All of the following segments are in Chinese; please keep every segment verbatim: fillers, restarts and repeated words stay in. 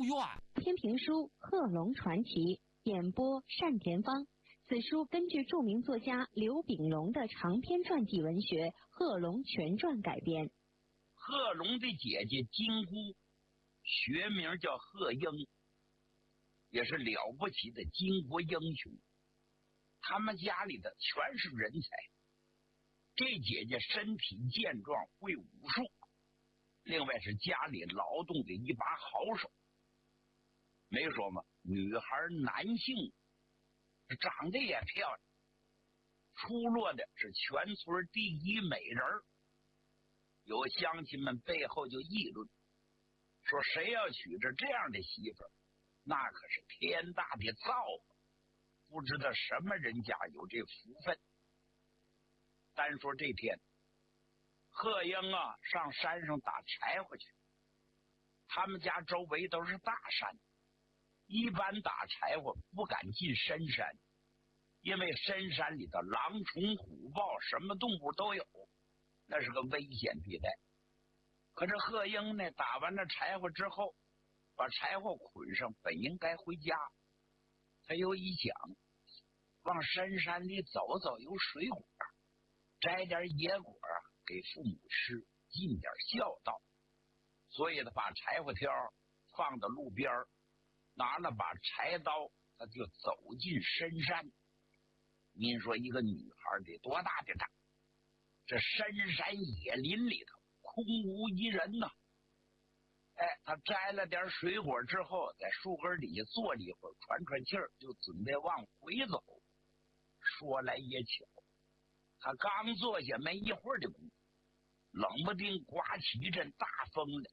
院。 篇评书《贺龙传奇》，演播单田芳。此书根据著名作家刘秉龙的长篇传记文学《贺龙全传》改编。 贺龙的姐姐金姑，学名叫贺英，也是了不起的巾帼英雄。他们家里的全是人才。这姐姐身体健壮，会武术，另外是家里劳动的一把好手。没说嘛，女孩男性长得也漂亮，出落的是全村第一美人儿。有乡亲们背后就议论，说谁要娶着这样的媳妇儿，那可是天大的造化，不知道什么人家有这福分。单说这天，贺英啊上山上打柴火去，他们家周围都是大山，一般打柴火不敢进深山，因为深山里的狼虫虎豹什么动物都有，那是个危险地带。可是贺英呢，打完了柴火之后，把柴火捆上，本应该回家，他又一想，往深山里走走，有水果，摘点野果给父母吃，尽点孝道。所以他把柴火条放到路边，拿了把柴刀，他就走进深山。您说一个女孩得多大的胆？这深山野林里头空无一人呐、啊。哎，他摘了点水果之后，在树根底下坐了一会儿，喘喘气儿，就准备往回走。说来也巧，他刚坐下没一会儿的功夫，冷不丁刮起一阵大风来，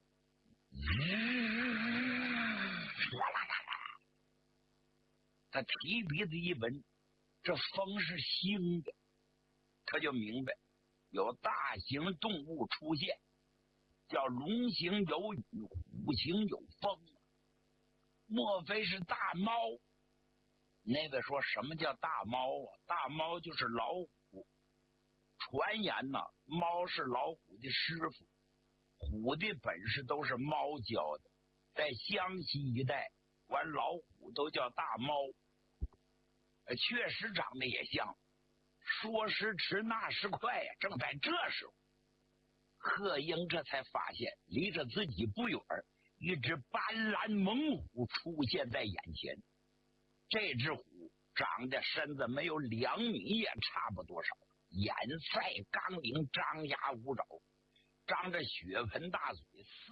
哗啦啦啦！他提鼻子一闻，这风是腥的，他就明白有大型动物出现，叫龙行有雨，虎行有风，莫非是大猫？那位说什么叫大猫啊？大猫就是老虎。传言呐、啊，猫是老虎的师傅，虎的本事都是猫教的。在湘西一带，管老虎都叫大猫，呃，确实长得也像。说时迟，那时快呀！正在这时候，贺英这才发现，离着自己不远，一只斑斓猛虎出现在眼前。这只虎长得身子没有两米也差不多少，眼赛刚灵，张牙舞爪，张着血盆大嘴。四。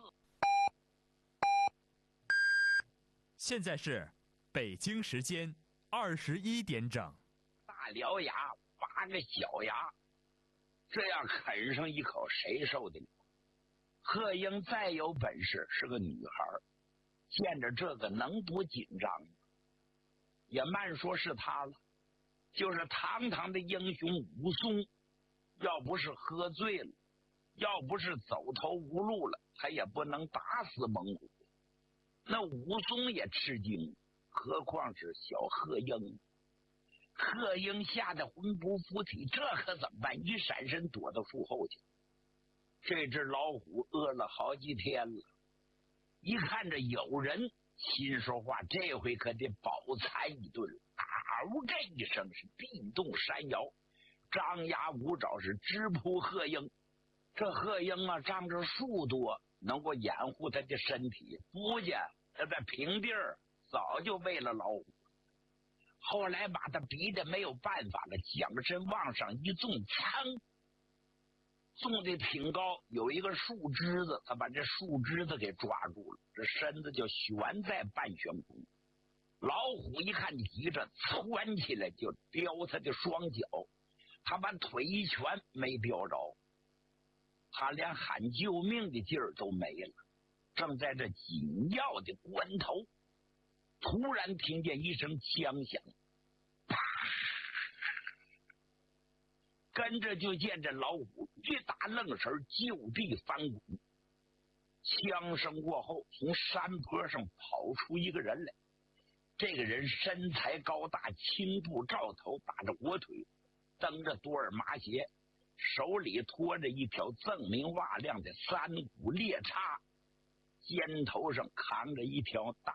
现在是北京时间二十一点整。 大獠牙，八个小牙，这样啃上一口，谁受得了？贺英再有本事，是个女孩，见着这个能不紧张吗？也慢说是他了，就是堂堂的英雄武松，要不是喝醉了，要不是走投无路了，他也不能打死猛虎。那武松也吃惊，何况是小贺英。贺英吓得魂不附体，这可怎么办？一闪身躲到树后去。这只老虎饿了好几天了，一看着有人，心说话，这回可得饱餐一顿了。嗷这一声是地动山摇，张牙舞爪是直扑贺英。这贺英啊，仗着树多，能够掩护他的身体，不见他在平地儿早就喂了老虎。后来把他逼得没有办法了，将身往上一纵，噌，纵得挺高，有一个树枝子，他把这树枝子给抓住了，这身子就悬在半悬空。老虎一看急着窜起来就叼他的双脚，他把腿一拳没叼着，他连喊救命的劲儿都没了。正在这紧要的关头，突然听见一声枪响，啪！跟着就见这老虎一打愣神，就地翻滚。枪声过后，从山坡上跑出一个人来。这个人身材高大，青布罩头，打着火腿，蹬着多尔麻鞋，手里托着一条锃明瓦亮的三股猎叉，肩头上扛着一条大